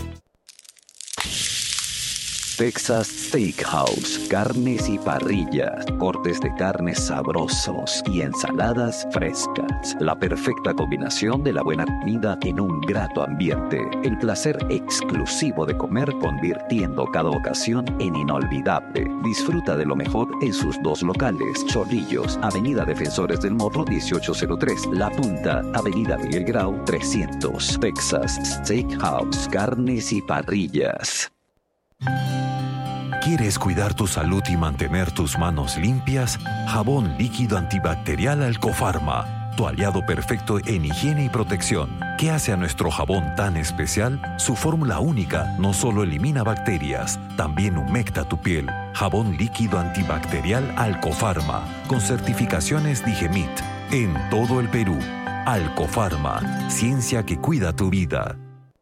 Texas Steakhouse, carnes y parrillas, cortes de carnes sabrosos y ensaladas frescas. La perfecta combinación de la buena comida en un grato ambiente. El placer exclusivo de comer convirtiendo cada ocasión en inolvidable. Disfruta de lo mejor en sus dos locales. Chorrillos, Avenida Defensores del Morro dieciocho cero tres. La Punta, Avenida Miguel Grau trescientos. Texas Steakhouse, carnes y parrillas. ¿Quieres cuidar tu salud y mantener tus manos limpias? Jabón líquido antibacterial Alcofarma, tu aliado perfecto en higiene y protección. ¿Qué hace a nuestro jabón tan especial? Su fórmula única no solo elimina bacterias, también humecta tu piel. Jabón líquido antibacterial Alcofarma, con certificaciones Digemit, en todo el Perú. Alcofarma, ciencia que cuida tu vida.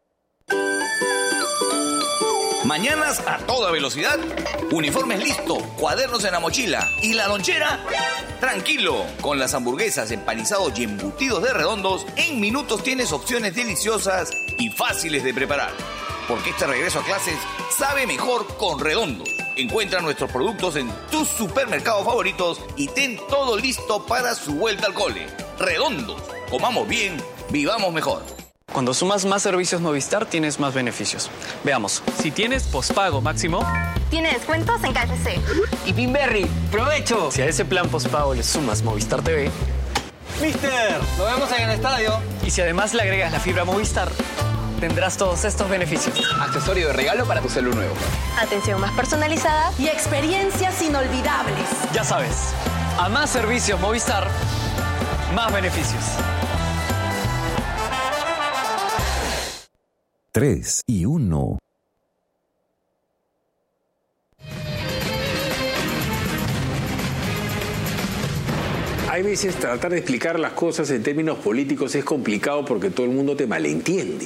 Mañanas a toda velocidad, uniformes listo, cuadernos en la mochila y la lonchera. Tranquilo, con las hamburguesas, empanizados y embutidos de Redondos, en minutos tienes opciones deliciosas y fáciles de preparar. Porque este regreso a clases sabe mejor con Redondos. Encuentra nuestros productos en tus supermercados favoritos y ten todo listo para su vuelta al cole. Redondos, comamos bien, vivamos mejor. Cuando sumas más servicios Movistar, tienes más beneficios. Veamos. Si tienes pospago máximo, tiene descuentos en K F C. Y Pinberry, ¡provecho! Si a ese plan pospago le sumas Movistar T V, ¡Mister! ¡Nos vemos en el estadio! Y si además le agregas la fibra Movistar, tendrás todos estos beneficios. Accesorio de regalo para tu celular nuevo. Atención más personalizada y experiencias inolvidables. Ya sabes, a más servicios Movistar, más beneficios. Tres y uno. Hay veces tratar de explicar las cosas en términos políticos es complicado porque todo el mundo te malentiende.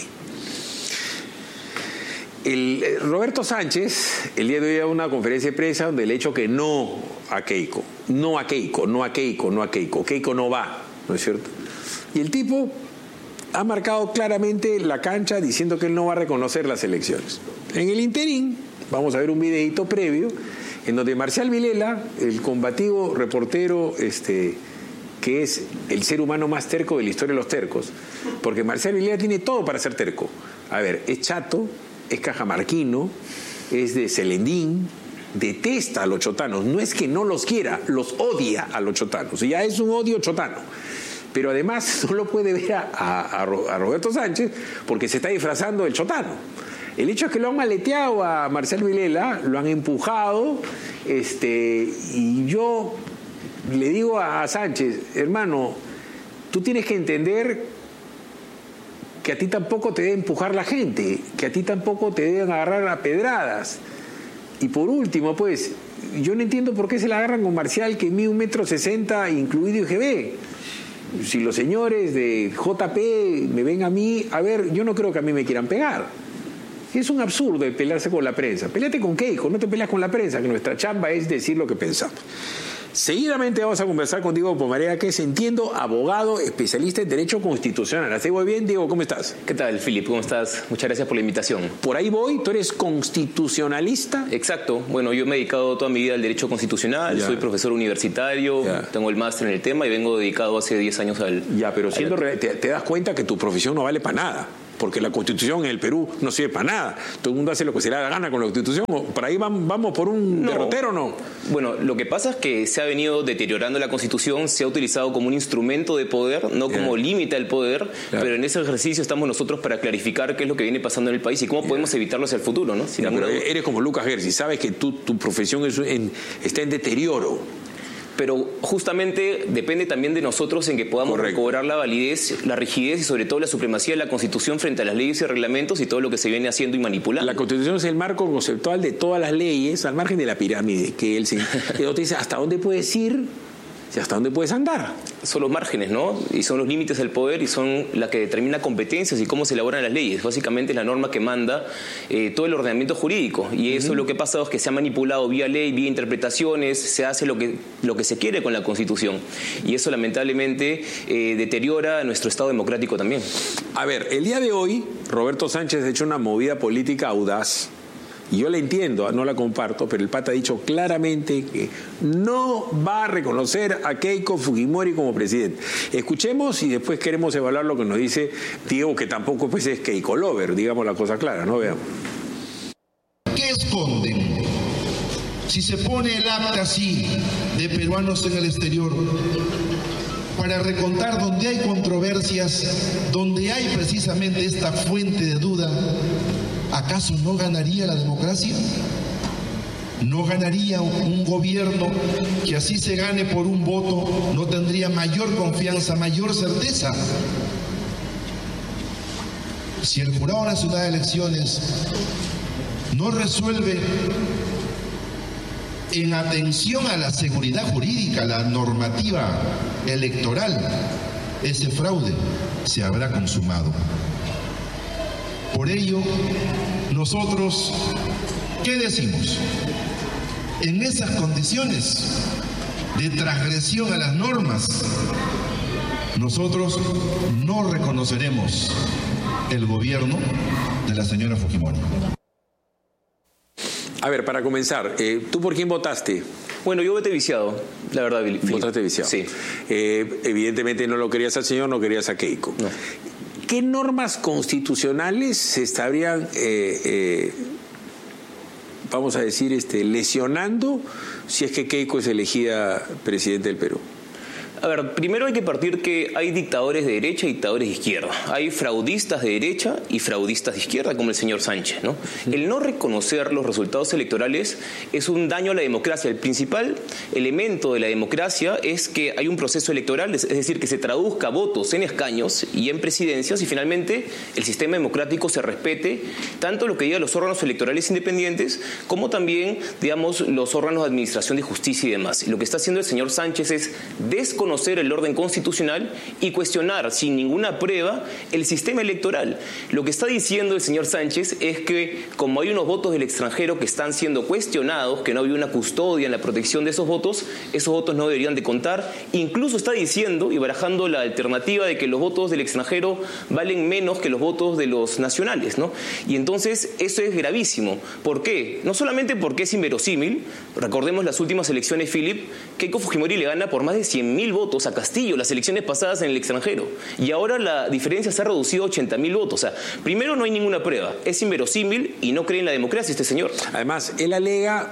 El, Roberto Sánchez, el día de hoy, a una conferencia de prensa donde le ha dicho que no a Keiko. No a Keiko, no a Keiko, no a Keiko. Keiko no va, ¿no es cierto? Y el tipo ha marcado claramente la cancha diciendo que él no va a reconocer las elecciones. En el interín, vamos a ver un videito previo en donde Marcial Vilela, el combativo reportero este, que es el ser humano más terco de la historia de los tercos, porque Marcial Vilela tiene todo para ser terco. A ver, es chato, es cajamarquino, es de Celendín, detesta a los chotanos. No es que no los quiera, los odia a los chotanos. Ya es un odio chotano. Pero además solo puede ver a, a, a Roberto Sánchez porque se está disfrazando del chotano. El hecho es que lo han maleteado a Marcial Vilela, lo han empujado, este, y yo le digo a Sánchez, hermano, tú tienes que entender que a ti tampoco te debe empujar la gente, que a ti tampoco te deben agarrar a pedradas. Y por último, pues, yo no entiendo por qué se la agarran con Marcial, que mide un metro sesenta, incluido I G B. Si los señores de J P me ven a mí, a ver, yo no creo que a mí me quieran pegar. Es un absurdo el pelearse con la prensa. Peleate con Keiko, no te peleas con la prensa, que nuestra chamba es decir lo que pensamos. Seguidamente vamos a conversar con Diego Pomareda, que es, entiendo, abogado especialista en Derecho Constitucional. ¿Así voy bien, Diego? ¿Cómo estás? ¿Qué tal, Philip? ¿Cómo estás? Muchas gracias por la invitación. Por ahí voy. ¿Tú eres constitucionalista? Exacto. Bueno, yo me he dedicado toda mi vida al Derecho Constitucional. Ya. Soy profesor universitario, ya. Tengo el máster en el tema y vengo dedicado hace diez años al... Ya, pero siendo real, te, te das cuenta que tu profesión no vale para nada. Porque la Constitución en el Perú no sirve para nada. Todo el mundo hace lo que se le da la gana con la Constitución. ¿Por ahí vamos por un no. derrotero o no? Bueno, lo que pasa es que se ha venido deteriorando la Constitución, se ha utilizado como un instrumento de poder, no yeah. como límite al poder, yeah. pero en ese ejercicio estamos nosotros para clarificar qué es lo que viene pasando en el país y cómo yeah. podemos evitarlo hacia el futuro, ¿no? Yeah, pero eres como Lucas Gersi, sabes que tu, tu profesión es en, está en deterioro. Pero justamente depende también de nosotros en que podamos Correcto. recobrar la validez, la rigidez y sobre todo la supremacía de la Constitución frente a las leyes y reglamentos y todo lo que se viene haciendo y manipulando. La Constitución es el marco conceptual de todas las leyes, al margen de la pirámide, que él se... te dice hasta dónde puedes ir, hasta dónde puedes andar. Son los márgenes, ¿no? Y son los límites del poder y son la que determina competencias y cómo se elaboran las leyes. Básicamente es la norma que manda eh, todo el ordenamiento jurídico. Y eso uh-huh. lo que ha pasado es que se ha manipulado vía ley, vía interpretaciones, se hace lo que, lo que se quiere con la Constitución. Y eso lamentablemente eh, deteriora nuestro Estado democrático también. A ver, el día de hoy Roberto Sánchez ha hecho una movida política audaz. Y yo la entiendo, no la comparto, pero el pata ha dicho claramente que no va a reconocer a Keiko Fujimori como presidente. Escuchemos y después queremos evaluar lo que nos dice Diego, que tampoco pues es Keiko Lover, digamos la cosa clara, ¿no? Veamos. ¿Qué esconden? Si se pone el acta así de peruanos en el exterior para recontar donde hay controversias, donde hay precisamente esta fuente de duda, ¿acaso no ganaría la democracia? ¿No ganaría un gobierno que así se gane por un voto? ¿No tendría mayor confianza, mayor certeza? Si el Jurado Nacional de Elecciones no resuelve en atención a la seguridad jurídica, la normativa electoral, ese fraude se habrá consumado. Por ello, nosotros, ¿qué decimos? En esas condiciones de transgresión a las normas, nosotros no reconoceremos el gobierno de la señora Fujimori. A ver, para comenzar, eh, ¿tú por quién votaste? Bueno, yo voté viciado, la verdad, Felipe. ¿Votaste viciado? Sí. Eh, evidentemente no lo querías al señor, no querías a Keiko. No. ¿Qué normas constitucionales se estarían, eh, eh, vamos a decir, este, lesionando si es que Keiko es elegida presidente del Perú? A ver, primero hay que partir que hay dictadores de derecha y dictadores de izquierda. Hay fraudistas de derecha y fraudistas de izquierda, como el señor Sánchez, ¿no? El no reconocer los resultados electorales es un daño a la democracia. El principal elemento de la democracia es que hay un proceso electoral, es decir, que se traduzca votos en escaños y en presidencias y finalmente el sistema democrático se respete, tanto lo que digan los órganos electorales independientes como también, digamos, los órganos de administración de justicia y demás. Y lo que está haciendo el señor Sánchez es desconocer conocer el orden constitucional y cuestionar sin ninguna prueba el sistema electoral. Lo que está diciendo el señor Sánchez es que como hay unos votos del extranjero que están siendo cuestionados, que no había una custodia en la protección de esos votos, esos votos no deberían de contar. Incluso está diciendo y barajando la alternativa de que los votos del extranjero valen menos que los votos de los nacionales, ¿no? Y entonces eso es gravísimo. ¿Por qué? No solamente porque es inverosímil, recordemos las últimas elecciones, Philip, Keiko Fujimori le gana por más de cien mil votos a Castillo las elecciones pasadas en el extranjero y ahora la diferencia se ha reducido a ochenta mil votos. O sea, primero no hay ninguna prueba, es inverosímil y no cree en la democracia este señor. Además, él alega,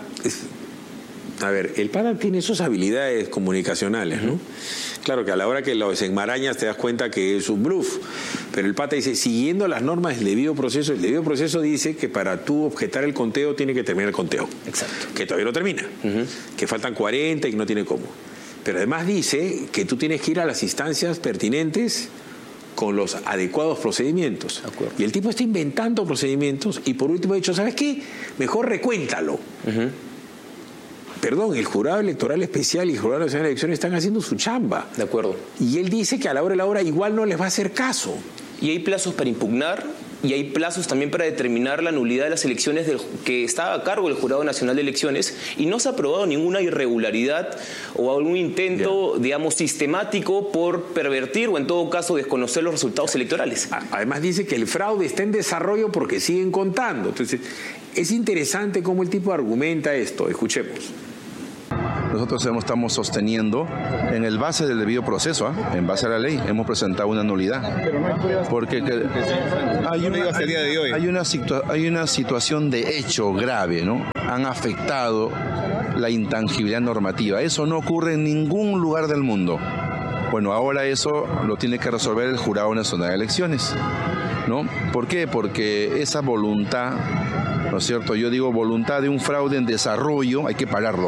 a ver, el pana tiene sus habilidades comunicacionales, ¿no? Claro que a la hora que lo desenmarañas te das cuenta que es un bluff, pero el pata dice, siguiendo las normas del debido proceso, el debido proceso dice que para tú objetar el conteo tiene que terminar el conteo. Exacto. Que todavía no termina, uh-huh. que faltan cuarenta y que no tiene cómo. Pero además dice que tú tienes que ir a las instancias pertinentes con los adecuados procedimientos. Y el tipo está inventando procedimientos y por último ha dicho, ¿sabes qué? Mejor recuéntalo. Uh-huh. Perdón, el jurado electoral especial y el jurado nacional de elecciones están haciendo su chamba. De acuerdo. Y él dice que a la hora de la hora igual no les va a hacer caso. Y hay plazos para impugnar y hay plazos también para determinar la nulidad de las elecciones del, que está a cargo del Jurado Nacional de Elecciones y no se ha aprobado ninguna irregularidad o algún intento, Bien. digamos, sistemático por pervertir o en todo caso desconocer los resultados electorales. Además dice que el fraude está en desarrollo porque siguen contando. Entonces, es interesante cómo el tipo argumenta esto. Escuchemos. Nosotros estamos sosteniendo en el base del debido proceso, ¿eh? en base a la ley, hemos presentado una nulidad. Porque que, hay, una, hay, hay, una situa, hay una situación de hecho grave, ¿no? Han afectado la intangibilidad normativa. Eso no ocurre en ningún lugar del mundo. Bueno, ahora eso lo tiene que resolver el Jurado Nacional de Elecciones, ¿no? ¿Por qué? Porque esa voluntad, ¿no es cierto? Yo digo voluntad de un fraude en desarrollo, hay que pararlo.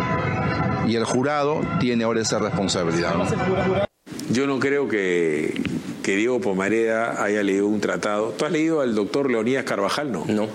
Y el jurado tiene ahora esa responsabilidad, ¿no? Yo no creo que, que Diego Pomareda haya leído un tratado. ¿Tú has leído al doctor Leonidas Carvajal? No. No.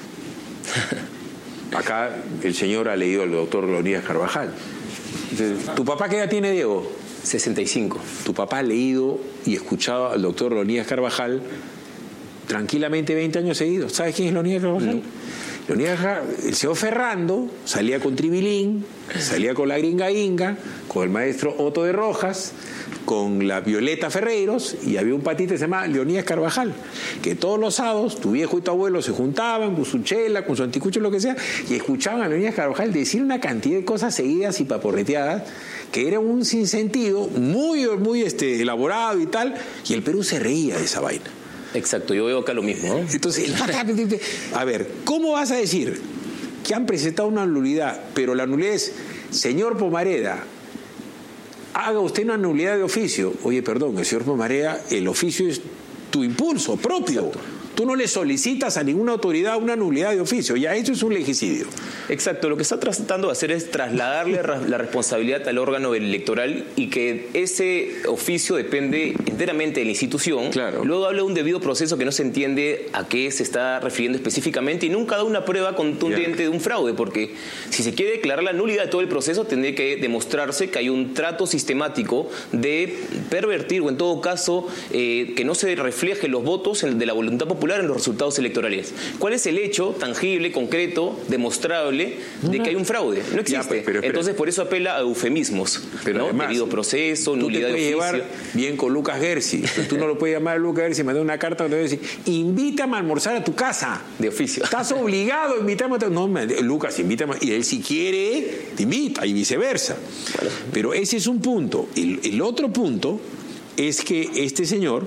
Acá el señor ha leído al doctor Leonidas Carvajal. Entonces, ¿tu papá qué edad tiene, Diego? sesenta y cinco. Tu papá ha leído y escuchado al doctor Leonidas Carvajal tranquilamente veinte años seguidos. ¿Sabes quién es Leonidas Carvajal? No. El señor Ferrando salía con Tribilín, salía con la Gringa Inga, con el maestro Otto de Rojas, con la Violeta Ferreiros, y había un patito que se llamaba Leonidas Carvajal, que todos los sábados tu viejo y tu abuelo se juntaban con su chela, con su anticucho, lo que sea, y escuchaban a Leonidas Carvajal decir una cantidad de cosas seguidas y paporreteadas que era un sinsentido muy, muy este, elaborado y tal, y el Perú se reía de esa vaina. Exacto, yo veo acá lo mismo, ¿no? Entonces, a ver, ¿cómo vas a decir que han presentado una nulidad, pero la nulidad es, señor Pomareda, haga usted una nulidad de oficio? Oye, perdón, el señor Pomareda, el oficio es tu impulso propio. Exacto. tú no le solicitas a ninguna autoridad una nulidad de oficio, ya eso es un legicidio. Exacto, lo que está tratando de hacer es trasladarle la responsabilidad al órgano electoral y que ese oficio depende enteramente de la institución. Claro. Luego habla de un debido proceso que no se entiende a qué se está refiriendo específicamente y nunca da una prueba contundente de un fraude, porque si se quiere declarar la nulidad de todo el proceso tendría que demostrarse que hay un trato sistemático de pervertir o en todo caso eh, que no se refleje los votos de la voluntad popular en los resultados electorales. ¿Cuál es el hecho tangible, concreto, demostrable de que hay un fraude? No existe. Ya, pero, pero, Entonces por eso apela a eufemismos, pero ¿no? Además, debido proceso, nulidad de oficio. Llevar bien con Lucas Gersi. Tú no lo puedes llamar a Lucas Gersi y mandar una carta donde te decir, invítame a almorzar a tu casa. De oficio. Estás obligado a invitarme a tu... No, Lucas, invítame. Y él si quiere, te invita y viceversa. Bueno. Pero ese es un punto. El, el otro punto es que este señor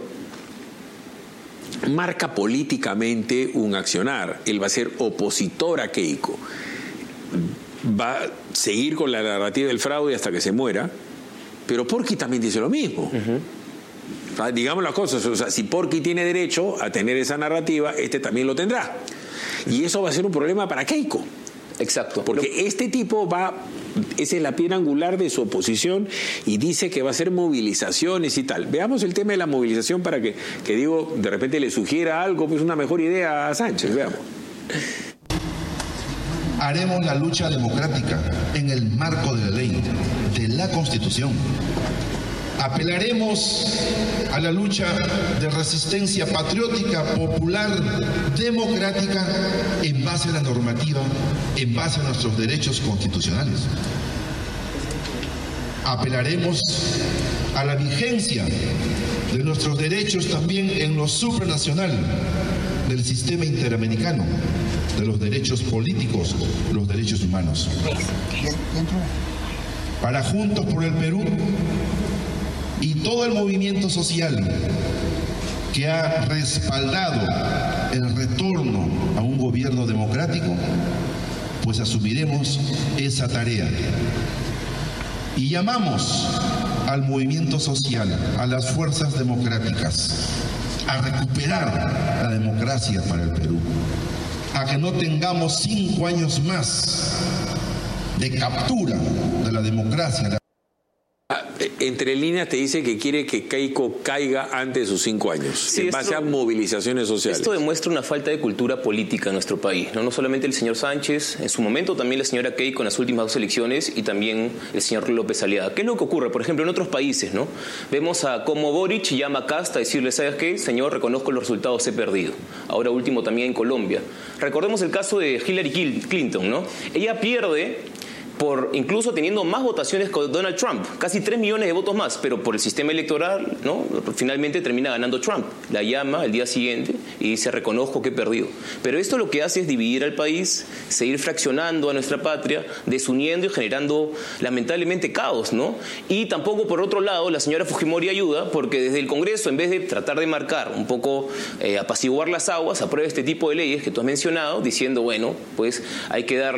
marca políticamente un accionar. Él va a ser opositor a Keiko. Va a seguir con la narrativa del fraude hasta que se muera. Pero Porky también dice lo mismo. Uh-huh. O sea, digamos las cosas. O sea, si Porky tiene derecho a tener esa narrativa, este también lo tendrá. Y eso va a ser un problema para Keiko. Exacto. Porque lo... este tipo va, esa es la piedra angular de su oposición y dice que va a hacer movilizaciones y tal. Veamos el tema de la movilización para que, que digo, de repente le sugiera algo, pues una mejor idea a Sánchez. Veamos. Haremos la lucha democrática en el marco de la ley, de la Constitución. Apelaremos a la lucha de resistencia patriótica, popular, democrática, en base a la normativa, en base a nuestros derechos constitucionales. Apelaremos a la vigencia de nuestros derechos también en lo supranacional del sistema interamericano, de los derechos políticos, los derechos humanos. Para Juntos por el Perú y todo el movimiento social que ha respaldado el retorno a un gobierno democrático, pues asumiremos esa tarea. Y llamamos al movimiento social, a las fuerzas democráticas, a recuperar la democracia para el Perú, a que no tengamos cinco años más de captura de la democracia. Entre líneas te dice que quiere que Keiko caiga antes de sus cinco años, sí, en base esto, a movilizaciones sociales. Esto demuestra una falta de cultura política en nuestro país, ¿no? No solamente el señor Sánchez, en su momento también la señora Keiko en las últimas dos elecciones y también el señor López Aliaga. ¿Qué es lo que ocurre? Por ejemplo, en otros países, ¿no? Vemos a cómo Boric llama a Kast a decirle, ¿sabes qué? Señor, reconozco los resultados, he perdido. Ahora último también en Colombia. Recordemos el caso de Hillary Clinton, ¿no? Ella pierde... por incluso teniendo más votaciones que Donald Trump, casi tres millones de votos más, pero por el sistema electoral, ¿no? Finalmente termina ganando Trump. La llama al día siguiente y dice, reconozco que he perdido. Pero esto lo que hace es dividir al país, seguir fraccionando a nuestra patria, desuniendo y generando lamentablemente caos, ¿no? Y tampoco, por otro lado, la señora Fujimori ayuda, porque desde el Congreso, en vez de tratar de marcar un poco, eh, apaciguar las aguas, aprueba este tipo de leyes que tú has mencionado, diciendo, bueno, pues hay que darle